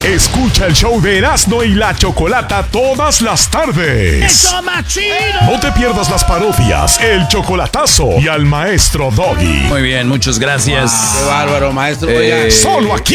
Escucha el show de Erasmo y la Chocolata todas las tardes. ¡Eso más chido! No te pierdas las parodias, el chocolatazo y al maestro Doggy. Muy bien, muchas gracias. Qué bárbaro, maestro. Solo aquí